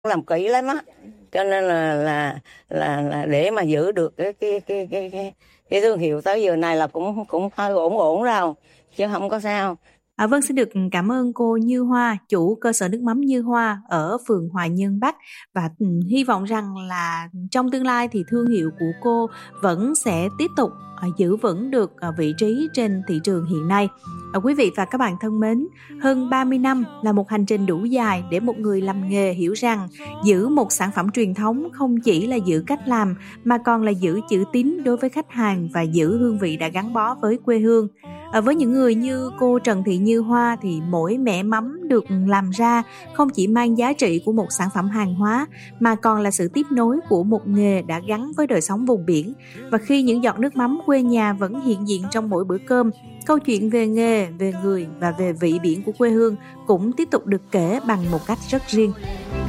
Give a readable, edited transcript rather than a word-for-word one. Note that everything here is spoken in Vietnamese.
làm kỹ lắm á, cho nên là để mà giữ được cái thương hiệu tới giờ này là cũng cũng hơi ổn ổn rồi, chứ không có sao. Vâng, xin được cảm ơn cô Như Hoa, chủ cơ sở nước mắm Như Hoa ở phường Hòa Nhân Bắc, và hy vọng rằng là trong tương lai thì thương hiệu của cô vẫn sẽ tiếp tục giữ vững được vị trí trên thị trường hiện nay. Quý vị và các bạn thân mến, hơn 30 năm là một hành trình đủ dài để một người làm nghề hiểu rằng giữ một sản phẩm truyền thống không chỉ là giữ cách làm mà còn là giữ chữ tín đối với khách hàng và giữ hương vị đã gắn bó với quê hương. Với những người như cô Trần Thị Như Hoa thì mỗi mẻ mắm được làm ra không chỉ mang giá trị của một sản phẩm hàng hóa mà còn là sự tiếp nối của một nghề đã gắn với đời sống vùng biển. Và khi những giọt nước mắm quê nhà vẫn hiện diện trong mỗi bữa cơm, câu chuyện về nghề, về người và về vị biển của quê hương cũng tiếp tục được kể bằng một cách rất riêng.